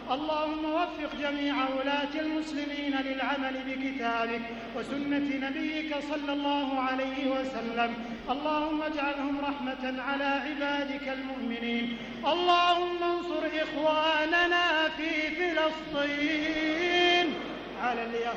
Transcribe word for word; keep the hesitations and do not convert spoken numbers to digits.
اللهم وفق جميع ولاة المسلمين للعمل بكتابك وسنة نبيك صلى الله عليه وسلم. اللهم اجعلهم رحمة على عبادك المؤمنين. اللهم انصر إخواننا في فلسطين على اليهود